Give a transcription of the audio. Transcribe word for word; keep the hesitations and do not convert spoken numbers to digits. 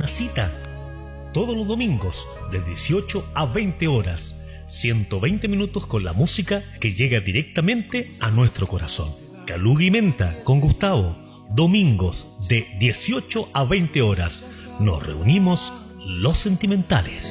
una cita. Todos los domingos de dieciocho a veinte horas. ciento veinte minutos con la música que llega directamente a nuestro corazón. Caluga y Menta con Gustavo. Domingos de dieciocho a veinte horas. Nos reunimos los sentimentales.